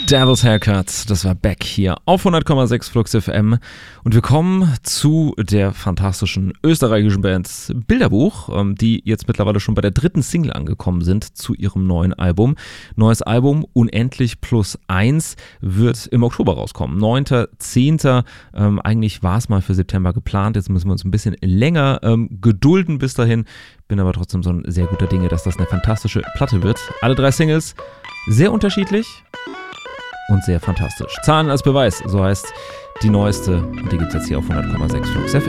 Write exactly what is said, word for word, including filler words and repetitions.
Devil's Haircut, das war Beck hier auf hundert Komma sechs Flux F M und wir kommen zu der fantastischen österreichischen Band Bilderbuch, die jetzt mittlerweile schon bei der dritten Single angekommen sind zu ihrem neuen Album. Neues Album Unendlich plus eins wird im Oktober rauskommen, neunter zehnter Ähm, eigentlich war es mal für September geplant, jetzt müssen wir uns ein bisschen länger ähm, gedulden bis dahin. Bin aber trotzdem so ein sehr guter Dinge, dass das eine fantastische Platte wird. Alle drei Singles sehr unterschiedlich und sehr fantastisch. Zahlen als Beweis, so heißt die neueste. Und die gibt es jetzt hier auf hundert Komma sechs Flux F M.